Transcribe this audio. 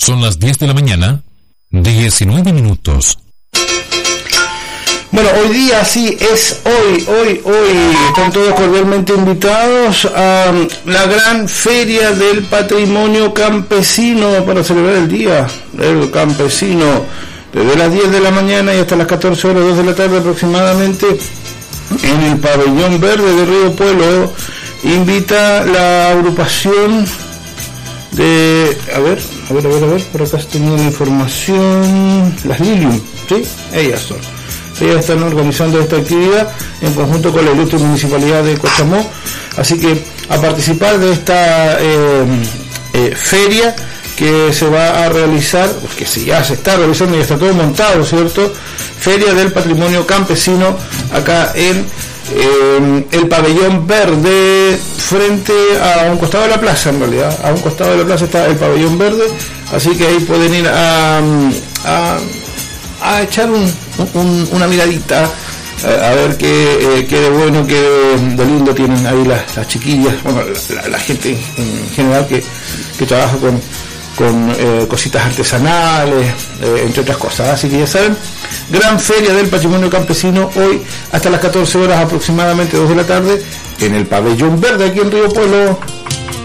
Son las 10 de la mañana, 19 minutos. Bueno, hoy día sí es hoy están todos cordialmente invitados a la gran Feria del Patrimonio Campesino para celebrar el Día del Campesino, desde las 10 de la mañana y hasta las 14 horas, 2 de la tarde aproximadamente, en el Pabellón Verde de Río Puelo. Invita la agrupación de, a ver, por acá tengo la información, las Lilium, ¿sí? Ellas están organizando esta actividad en conjunto con la ilustre Municipalidad de Cochamó, así que a participar de esta feria que se va a realizar, que ya se está realizando y está todo montado, ¿cierto? Feria del Patrimonio Campesino acá en el Pabellón Verde, frente a un costado de la plaza, en realidad, a un costado de la plaza está el Pabellón Verde, así que ahí pueden ir a echar una miradita, a ver qué de bueno, qué de lindo tienen ahí las chiquillas, bueno, la gente en general que trabaja con cositas artesanales, entre otras cosas. Así que ya saben, gran Feria del Patrimonio Campesino hoy hasta las 14 horas aproximadamente, 2 de la tarde, en el Pabellón Verde aquí en Río Puelo.